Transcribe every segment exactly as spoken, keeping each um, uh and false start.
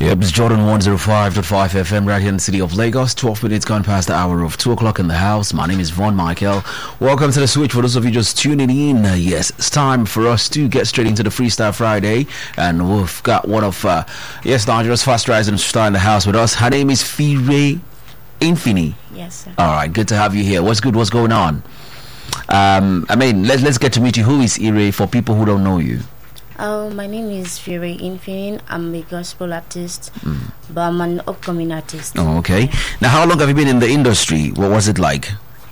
Yep, it's Jordan one oh five point five F M right here in the city of Lagos. twelve minutes gone past the hour of two o'clock in the house. My name is Von Michael. Welcome to The Switch. For those of you just tuning in, uh, yes, it's time for us to get straight into the Freestyle Friday. And we've got one of, uh, yes, Nigeria's fast rising star in the house with us. Her name is Fire Infini. Yes, sir. All right, good to have you here. What's good? What's going on? Um, I mean, let's, let's get to meet you. Who is Ire for people who don't know you? Oh, my name is Fire Infini. I'm a gospel artist, mm. but I'm an upcoming artist. Oh, okay. Now, how long have you been in the industry? What was it like?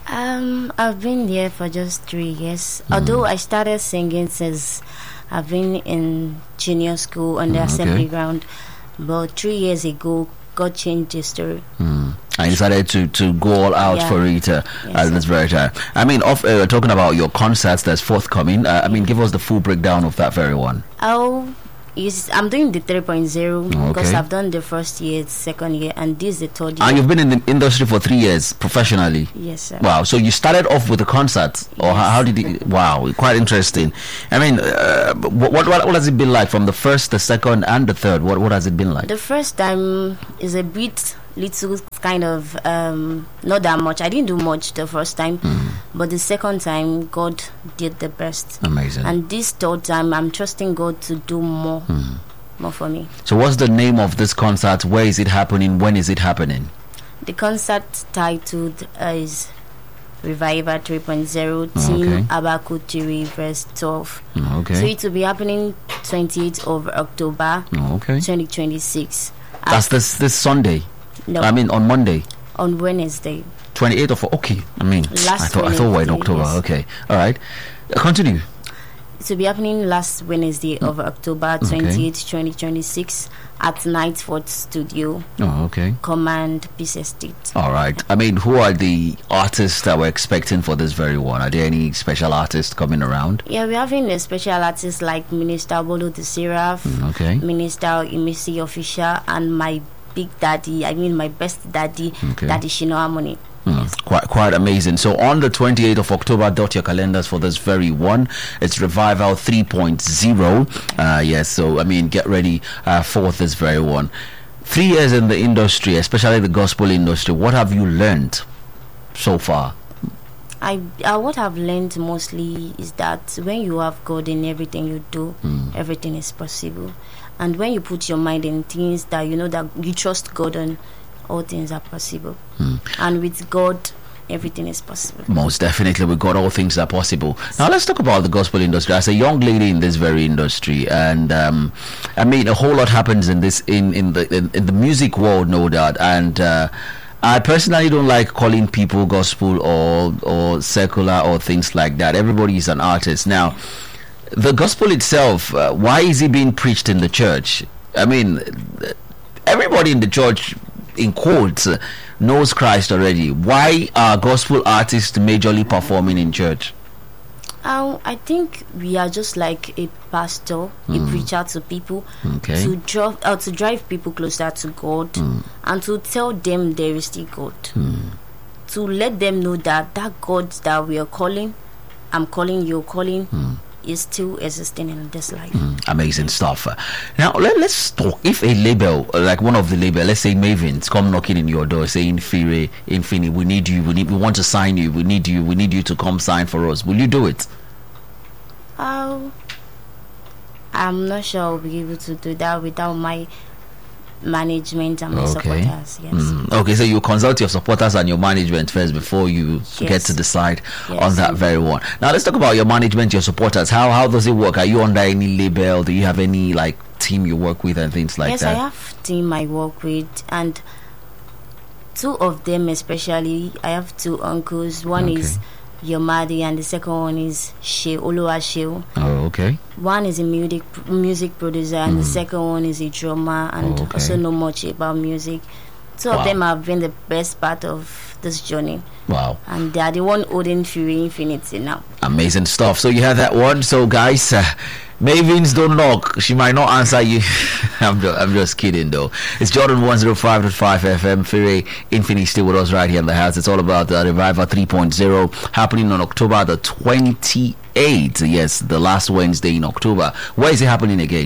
Um, I've been here for just three years. Mm. Although I started singing since I've been in junior school on the mm, assembly okay. ground, but three years ago, God changed the story. Mm. I decided to, to go all out yeah. for it. Uh, yes, uh, that's very time. I mean, off, uh, talking about your concerts that's forthcoming, uh, I mean, give us the full breakdown of that very one. Oh, yes, I'm doing the three point oh okay. because I've done the first year, second year, and this is the third year. And you've been in the industry for three years professionally? Yes, sir. Wow, so you started off with a concert, or yes. how, how did it? Wow, quite interesting. I mean, uh, what, what what has it been like from the first, the second, and the third? What what has it been like? The first time is a bit little kind of um not that much. I didn't do much the first time, mm. but the second time God did the best. Amazing. And this third time I'm trusting God to do more mm. more for me. So what's the name of this concert? Where is it happening? When is it happening? The concert titled uh, is Revival three point oh, Team okay. Habakkuk three verse twelve. Okay. So it will be happening twenty-eighth of October okay. twenty twenty-six. That's this this Sunday. No. I mean on Monday. On Wednesday. twenty-eighth of okay. I mean last I thought I thought we were in October. Yes. Okay. All right. Uh, continue. It will be happening last Wednesday of October twentieth, twenty twenty-six at Night Fort Studio. Oh, okay. Command Peace Estate. All right. I mean, who are the artists that we're expecting for this very one? Are there any special artists coming around? Yeah, we're having a special artist like Minister Bolo the Seraph, mm, okay. Minister Imisi Official, and my big daddy, I mean my best daddy, okay. Daddy Shino Harmony. Mm, yes. Quite quite amazing. So on the twenty-eighth of October, dot your calendars for this very one. It's Revival three point oh. Uh, yes, so I mean, get ready uh, for this very one. Three years in the industry, especially the gospel industry, what have you learned so far? I uh, what I've learned mostly is that when you have God in everything you do, mm. everything is possible. And when you put your mind in things that you know that you trust God on, all things are possible. Hmm. And with God, everything is possible. Most definitely, with God, all things are possible. Now, let's talk about the gospel industry. As a young lady in this very industry, and um, I mean, a whole lot happens in this in in the in, in the music world, no doubt. And uh, I personally don't like calling people gospel or or secular or things like that. Everybody is an artist now. The gospel itself, uh, why is it being preached in the church? I mean, everybody in the church, in quotes, uh, knows Christ already. Why are gospel artists majorly performing in church? Um, I think we are just like a pastor, mm. a preacher to people, okay. to draw, uh, to drive people closer to God, mm. and to tell them there is still God. Mm. To let them know that that God that we are calling, I'm calling, you're calling, mm. is still existing in this life. Mm, amazing stuff. Uh, now let, let's talk. If a label, uh, like one of the label, let's say Mavins, come knocking in your door saying, Fire Infini, we need you, we need, we want to sign you, we need you, we need you to come sign for us, will you do it? Oh, I'm not sure I'll be able to do that without my management and my okay. supporters. Yes. Mm. Okay, so you consult your supporters and your management first before you yes. get to decide yes. on that very one. Now let's talk about your management, your supporters. How how does it work? Are you under any label? Do you have any like team you work with and things like yes, that? Yes, I have team I work with, and two of them especially. I have two uncles. One okay. is Yomadi, and the second one is Sheu Oluwasheu. Oh, okay. One is a music music producer, and mm. the second one is a drummer, and oh, okay. also know much about music. Two wow. of them have been the best part of this journey. Wow. And they are the one holding Fire Infinity now. Amazing stuff. So you have that one. So guys, uh, Mavins, don't knock. She might not answer you. I'm, just, I'm just kidding though. It's Jordan one oh five point five F M. Fire Infini still with us right here in the house. It's all about the Revival three point oh happening on October the twenty-eighth. Yes, the last Wednesday in October. Where is it happening again?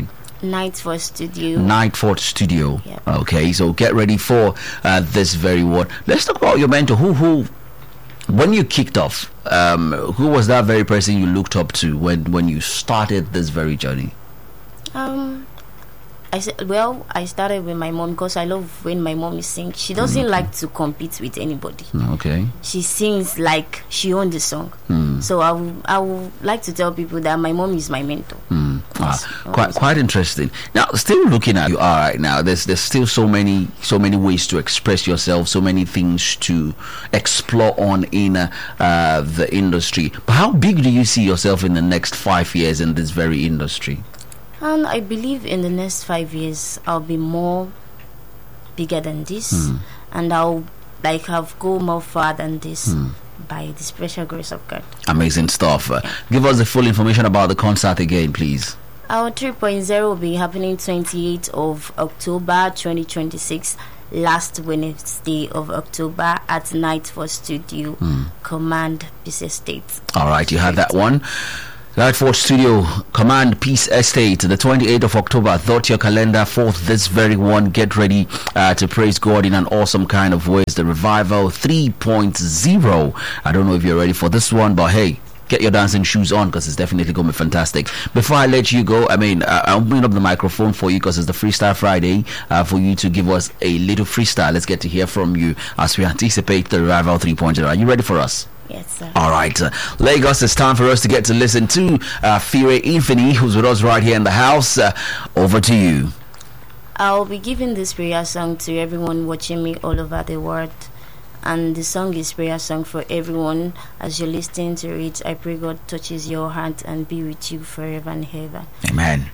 Night for Studio. Night Fort Studio. Yep. Okay, so get ready for uh, this very one. Let's talk about your mentor. Who, who, when you kicked off, um, who was that very person you looked up to when, when you started this very journey? Um, I said, well, I started with my mom because I love when my mom is singing. She doesn't okay. like to compete with anybody. Okay. She sings like she owns the song. Mm. So I would, I would like to tell people that my mom is my mentor. Mm. Yes, Ah, quite quite interesting. Now, still looking at you are right now. There's there's still so many so many ways to express yourself, so many things to explore on in uh, uh, the industry. But how big do you see yourself in the next five years in this very industry? And I believe in the next five years I'll be more bigger than this, Mm. and I'll like have go more far than this Mm. by the special grace of God. Amazing stuff. Uh, give us the full information about the concert again, please. Our three point oh will be happening twenty-eighth of October twenty twenty-six, last Wednesday of October at Night for Studio, Mm. Command Peace Estate. All right, you had that one. Night Fort Studio, Command Peace Estate, the twenty-eighth of October. Dot your calendar for this very one. Get ready uh, to praise God in an awesome kind of ways. The Revival three point oh. I don't know if you're ready for this one, but hey, get your dancing shoes on because it's definitely going to be fantastic. Before I let you go, I mean, uh, I'll bring up the microphone for you because it's the Freestyle Friday uh, for you to give us a little freestyle. Let's get to hear from you as we anticipate the Revival three point oh. Are you ready for us? Yes, sir. All right, uh, Lagos, it's time for us to get to listen to uh, Fire Infini, who's with us right here in the house. Uh, over to you. I'll be giving this prayer song to everyone watching me all over the world. And the song is prayer song for everyone. As you're listening to it, I pray God touches your heart and be with you forever and ever. Amen.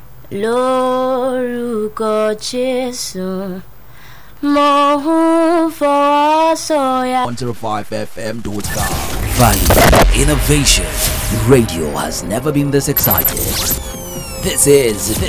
Lórúkọ Jésù, mo fọwọ́ sọ̀yà. one oh five F M dot com. Value, innovation. Radio has never been this excited. This is